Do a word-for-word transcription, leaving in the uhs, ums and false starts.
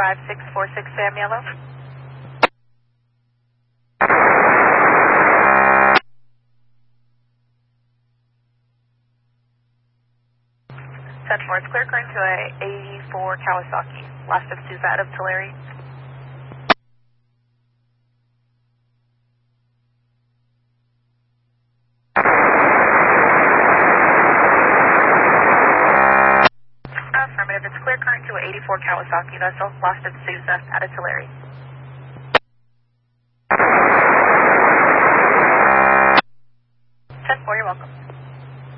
five six four six Sam Yellow. ten four, it's clear current to a eighty-four Kawasaki. Last of Sousa out of Tulare. Affirmative, it's clear current to a eighty-four Kawasaki vessel. Lost of Sousa out of Tulare.